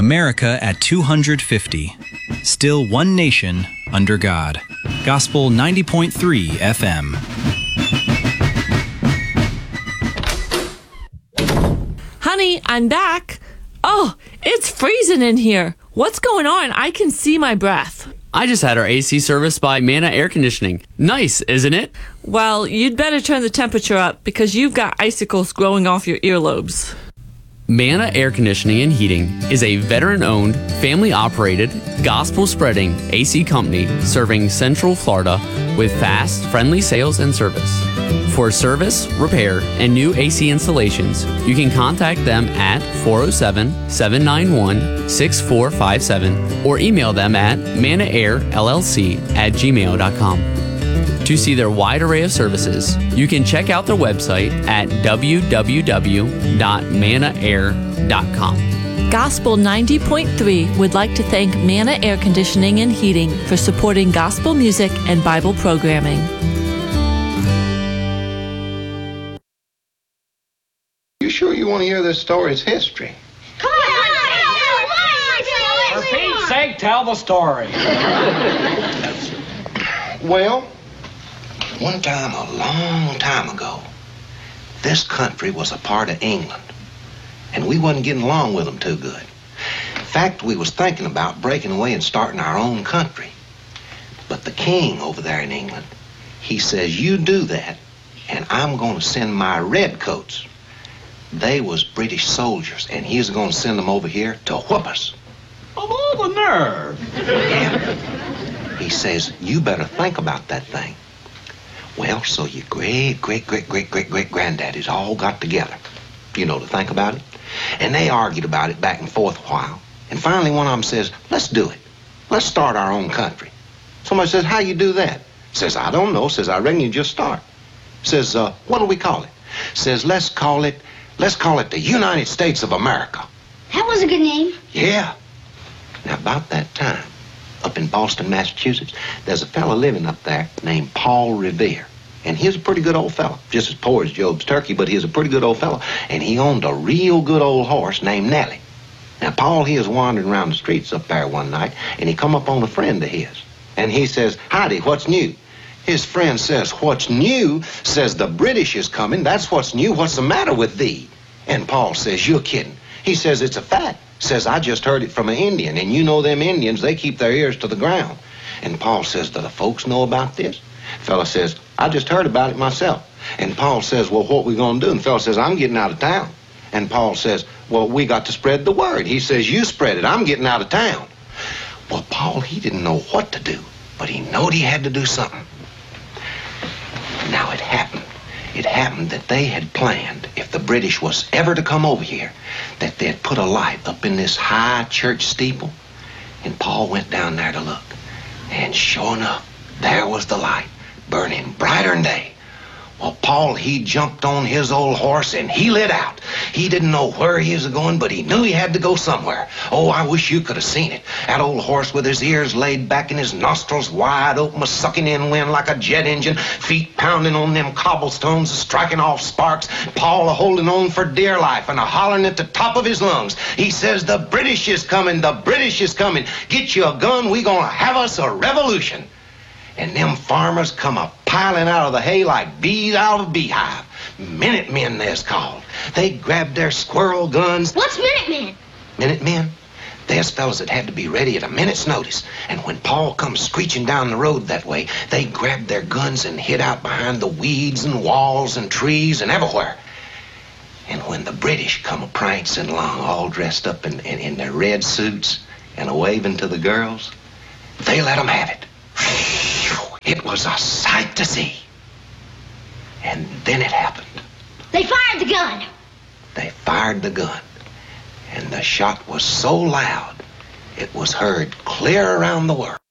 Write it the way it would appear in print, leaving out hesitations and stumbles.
America at 250. Still one nation under God. Gospel 90.3 FM. Honey, I'm back. Oh, it's freezing in here. What's going on? I can see my breath. I just had our AC serviced by Mana Air Conditioning. Nice, isn't it? Well, you'd better turn the temperature up because you've got icicles growing off your earlobes. Mana Air Conditioning and Heating is a veteran-owned, family-operated, gospel-spreading AC company serving Central Florida with fast, friendly sales and service. For service, repair, and new AC installations, you can contact them at 407-791-6457 or email them at manaairllc@gmail.com. To see their wide array of services, you can check out their website at www.manaair.com. Gospel 90.3 would like to thank Mana Air Conditioning and Heating for supporting gospel music and Bible programming. You sure you want to hear this story? It's history. Come on, For Pete's sake, tell the story. Well, one time, a long time ago, this country was a part of England, and we wasn't getting along with them too good. In fact, we was thinking about breaking away and starting our own country. But the king over there in England, he says, you do that, and I'm going to send my redcoats. They was British soldiers, and he's going to send them over here to whoop us. Of all the nerve. Yeah. He says, you better think about that thing. Well, so your great-great-great-great-great-great-granddaddies all got together, to think about it. And they argued about it back and forth a while. And finally, one of them says, let's do it. Let's start our own country. Somebody says, how you do that? Says, I don't know. Says, I reckon you just start. Says, what do we call it? Says, let's call it the United States of America. That was a good name. Yeah. Now, about that time, up in Boston, Massachusetts, there's a fella living up there named Paul Revere. And he was a pretty good old fella. Just as poor as Job's turkey, but he was a pretty good old fella. And he owned a real good old horse named Nellie. Now, Paul, he was wandering around the streets up there one night, and he come up on a friend of his. And he says, howdy, what's new? His friend says, what's new? Says, the British is coming. That's what's new. What's the matter with thee? And Paul says, you're kidding. He says, it's a fact. Says, I just heard it from an Indian, and you know them Indians, they keep their ears to the ground. And Paul says, do the folks know about this? Fella says, I just heard about it myself. And Paul says, well, what we gonna do? And the fella says, I'm getting out of town. And Paul says, well, we got to spread the word. He says, you spread it. I'm getting out of town. Well, Paul, he didn't know what to do, but he knowed he had to do something. Now it happened. It happened that they had planned, if the British was ever to come over here, that they'd put a light up in this high church steeple. And Paul went down there to look. And sure enough, there was the light, burning brighter than day. Well, Paul, he jumped on his old horse and he lit out. He didn't know where he was going, but he knew he had to go somewhere. Oh, I wish you could have seen it. That old horse with his ears laid back and his nostrils wide open, was sucking in wind like a jet engine, feet pounding on them cobblestones, striking off sparks. Paul holding on for dear life and hollering at the top of his lungs. He says, the British is coming, the British is coming. Get you a gun, we gonna have us a revolution. And them farmers come a-piling out of the hay like bees out of a beehive. Minutemen, they's called. They grabbed their squirrel guns. What's Minutemen? Minutemen? There's fellas that had to be ready at a minute's notice. And when Paul comes screeching down the road that way, they grabbed their guns and hid out behind the weeds and walls and trees and everywhere. And when the British come a-prancing along, all dressed up in their red suits and a-waving to the girls, they let them have it. It was a sight to see. And then it happened. They fired the gun. They fired the gun. And the shot was so loud, it was heard clear around the world.